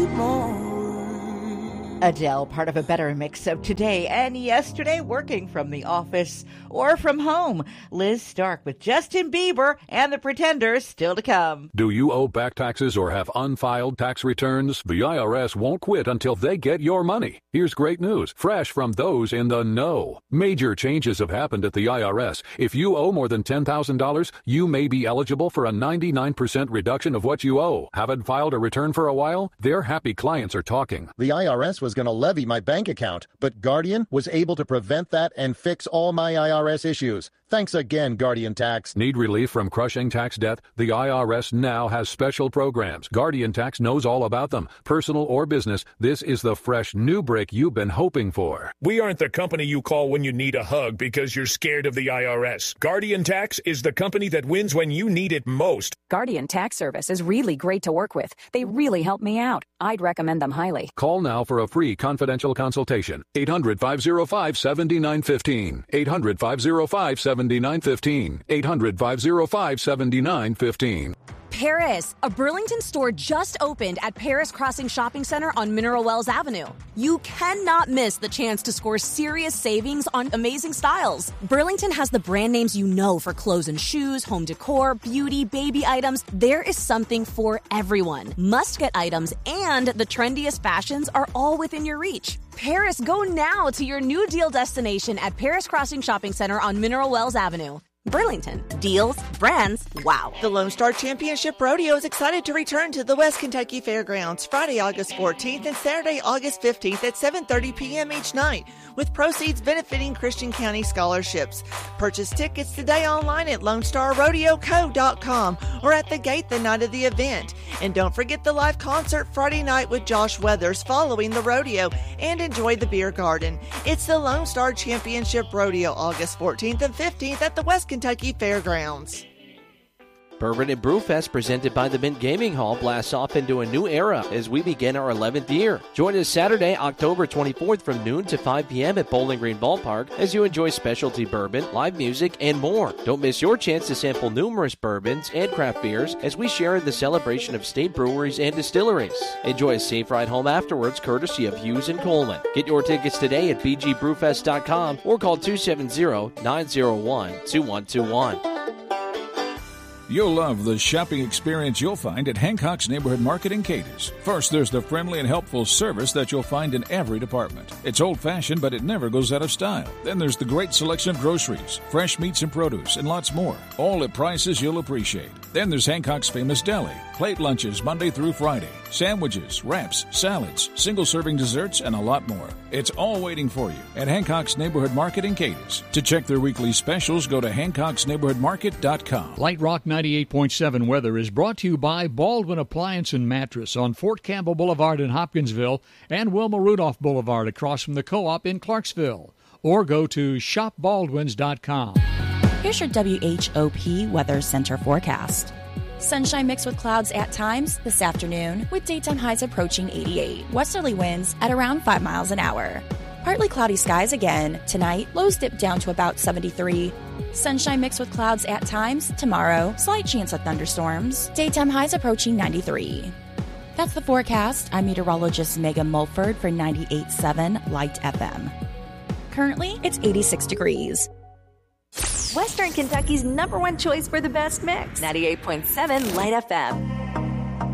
Adele, part of a better mix of today and yesterday, working from the office or from home. Liz Stark with Justin Bieber and the Pretenders still to come. Do you owe back taxes or have unfiled tax returns? The IRS won't quit until they get your money. Here's great news, fresh from those in the know. Major changes have happened at the IRS. If you owe more than $10,000, you may be eligible for a 99% reduction of what you owe. Haven't filed a return for a while? Their happy clients are talking. The IRS was going to levy my bank account, but Guardian was able to prevent that and fix all my IRS issues. Thanks again, Guardian Tax. Need relief from crushing tax debt? The IRS now has special programs. Guardian Tax knows all about them. Personal or business, this is the fresh new break you've been hoping for. We aren't the company you call when you need a hug because you're scared of the IRS. Guardian Tax is the company that wins when you need it most. Guardian Tax Service is really great to work with. They really help me out. I'd recommend them highly. Call now for a free confidential consultation. 800-505-7915. 800-505-7915. 800-505-7915. Paris, a Burlington store just opened at Paris Crossing Shopping Center on Mineral Wells Avenue. You cannot miss the chance to score serious savings on amazing styles. Burlington has the brand names you know for clothes and shoes, home decor, beauty, baby items. There is something for everyone. Must-get items and the trendiest fashions are all within your reach. Paris, go now to your new deal destination at Paris Crossing Shopping Center on Mineral Wells Avenue. Burlington. Deals, brands, wow. The Lone Star Championship Rodeo is excited to return to the West Kentucky Fairgrounds Friday, August 14th and Saturday, August 15th at 7:30 p.m. each night, with proceeds benefiting Christian County scholarships. Purchase tickets today online at LoneStarRodeoCo.com or at the gate the night of the event. And don't forget the live concert Friday night with Josh Weathers following the rodeo, and enjoy the beer garden. It's the Lone Star Championship Rodeo, August 14th and 15th at the West Kentucky Fairgrounds. Bourbon and Brewfest, presented by the Mint Gaming Hall, blasts off into a new era as we begin our 11th year. Join us Saturday, October 24th from noon to 5 p.m. at Bowling Green Ballpark as you enjoy specialty bourbon, live music, and more. Don't miss your chance to sample numerous bourbons and craft beers as we share in the celebration of state breweries and distilleries. Enjoy a safe ride home afterwards, courtesy of Hughes and Coleman. Get your tickets today at bgbrewfest.com or call 270-901-2121. You'll love the shopping experience you'll find at Hancock's Neighborhood Market in Cadiz. First, there's the friendly and helpful service that you'll find in every department. It's old-fashioned, but it never goes out of style. Then there's the great selection of groceries, fresh meats and produce, and lots more, all at prices you'll appreciate. Then there's Hancock's famous deli, plate lunches Monday through Friday, sandwiches, wraps, salads, single-serving desserts, and a lot more. It's all waiting for you at Hancock's Neighborhood Market in Cadiz. To check their weekly specials, go to Hancock'sNeighborhoodMarket.com. Light Rock 98.7 weather is brought to you by Baldwin Appliance and Mattress on Fort Campbell Boulevard in Hopkinsville and Wilma Rudolph Boulevard across from the Co-op in Clarksville. Or go to shopbaldwins.com. Here's your WHOP Weather Center forecast. Sunshine mixed with clouds at times this afternoon, with daytime highs approaching 88. Westerly winds at around 5 miles an hour. Partly cloudy skies again. Tonight, lows dip down to about 73. Sunshine mixed with clouds at times. Tomorrow, slight chance of thunderstorms. Daytime highs approaching 93. That's the forecast. I'm meteorologist Megan Mulford for 98.7 Light FM. Currently, it's 86 degrees. Western Kentucky's #1 choice for the best mix. 98.7 Light FM.